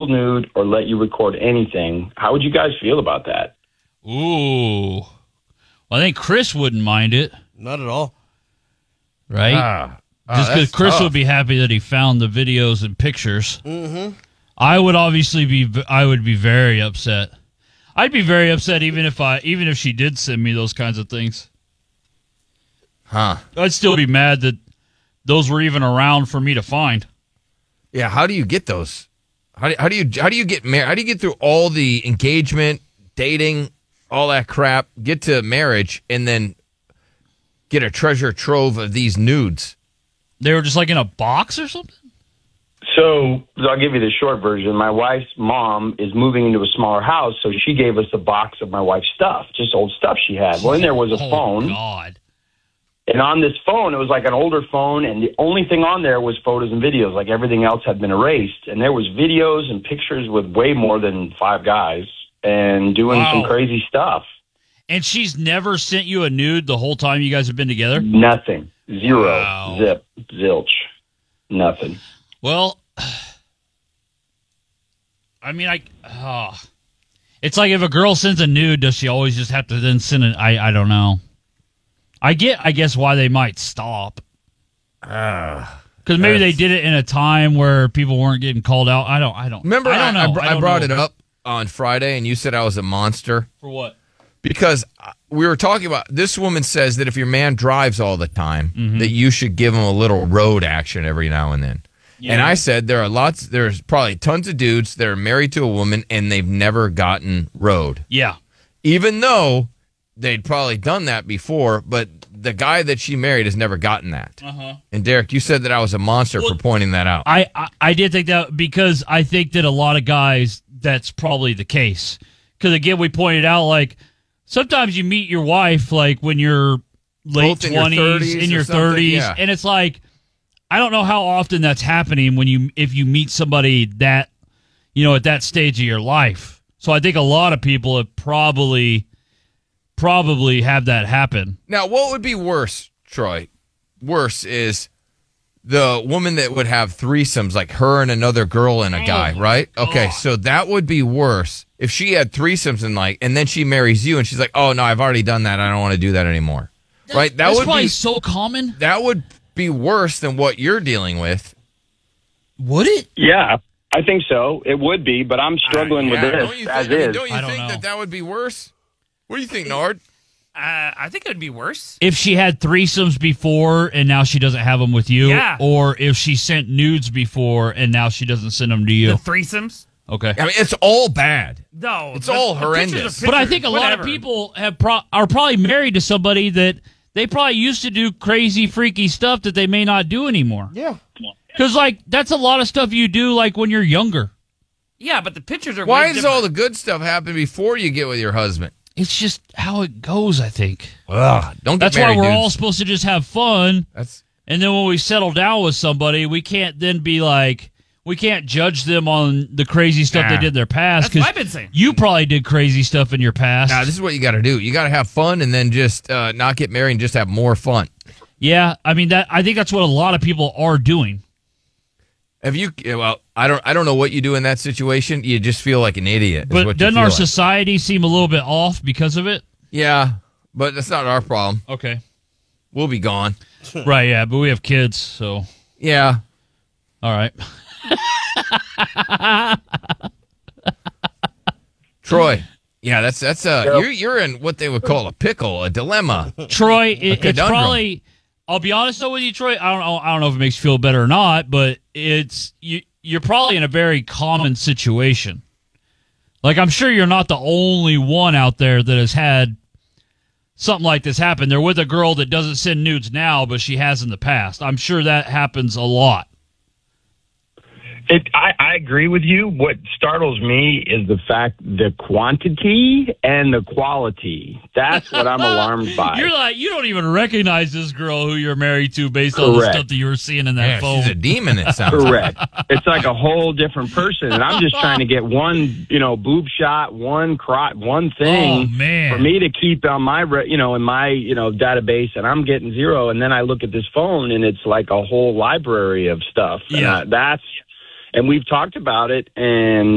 nude or let you record anything. How would you guys feel about that? Ooh. Well, I think Chris wouldn't mind it. Not at all. Right? Just because Chris would be happy that he found the videos and pictures. Mm-hmm. I would be very upset. I'd be very upset even if she did send me those kinds of things. Huh. I'd still be mad that those were even around for me to find. Yeah, how do you get those? How do you get married? How do you get through all the engagement, dating, all that crap, get to marriage, and then get a treasure trove of these nudes? They were just like in a box or something? So I'll give you the short version. My wife's mom is moving into a smaller house, so she gave us a box of my wife's stuff, just old stuff she had. Well, in there was a phone. God. And on this phone, it was like an older phone, and the only thing on there was photos and videos. Like everything else had been erased. And there was videos and pictures with way more than 5 guys and doing some crazy stuff. And she's never sent you a nude the whole time you guys have been together? Nothing. Zero. Wow. Zip. Zilch. Nothing. Well, I mean, it's like if a girl sends a nude, does she always just have to then send it? I don't know. I guess why they might stop. Because maybe they did it in a time where people weren't getting called out. I don't. Remember, I don't know. I brought it up on Friday, and you said I was a monster. For what? Because we were talking about, this woman says that if your man drives all the time, that you should give him a little road action every now and then. Yeah. And I said there's probably tons of dudes that are married to a woman and they've never gotten road. Yeah. Even though they'd probably done that before, but the guy that she married has never gotten that. Uh-huh. And Derek, you said that I was a monster for pointing that out. I did think that because I think that a lot of guys, that's probably the case. Because again, we pointed out, like, sometimes you meet your wife, like, when you're late 20s, in your 30s, yeah. And it's like, I don't know how often that's happening if you meet somebody that, at that stage of your life. So I think a lot of people have probably have that happen. Now, what would be worse, Troy? Worse is the woman that would have threesomes, like her and another girl and a guy, right? Okay, so that would be worse if she had threesomes and then she marries you and she's like, oh, no, I've already done that. I don't want to do that anymore. Right? That's probably so common. That would be worse than what you're dealing with. Would it? Yeah, I think so. It would be, but I'm struggling with this don't you as think, is. Don't you think that would be worse? What do you think, Nard? I think it would be worse. If she had threesomes before and now she doesn't have them with you, yeah. Or if she sent nudes before and now she doesn't send them to you. The threesomes? Okay. I mean, it's all bad. No. It's all horrendous. But I think a lot of people are probably married to somebody that they probably used to do crazy, freaky stuff that they may not do anymore. Yeah. Because, like, that's a lot of stuff you do, like, when you're younger. Yeah, but the pictures are Why way does different. all the good stuff happen before you get with your husband? It's just how it goes, I think. Ugh, don't get That's married, why we're dudes. all supposed to just have fun. And then when we settle down with somebody, we can't then be like, we can't judge them on the crazy stuff they did in their past. That's what I've been saying. You probably did crazy stuff in your past. Nah, this is what you got to do. You got to have fun and then just not get married and just have more fun. Yeah, I mean, I think that's what a lot of people are doing. Have you? Well, I don't know what you do in that situation. You just feel like an idiot. But doesn't our society seem a little bit off because of it? Yeah, but that's not our problem. Okay, we'll be gone. Right? Yeah, but we have kids, so yeah. All right. Troy. Yeah, that's you're in what they would call a pickle, a dilemma. Troy, it's probably. I'll be honest though with you, Troy. I don't know if it makes you feel better or not, but you're probably in a very common situation. Like, I'm sure you're not the only one out there that has had something like this happen. They're with a girl that doesn't send nudes now, but she has in the past. I'm sure that happens a lot. I agree with you. What startles me is the quantity and the quality. That's what I'm alarmed by. You're like, you don't even recognize this girl who you're married to based on the stuff that you were seeing in that phone. She's a demon, it sounds Correct. It's like a whole different person. And I'm just trying to get one, boob shot, one thing for me to keep on my, in my, database, and I'm getting zero. And then I look at this phone and it's like a whole library of stuff. Yeah. And we've talked about it, and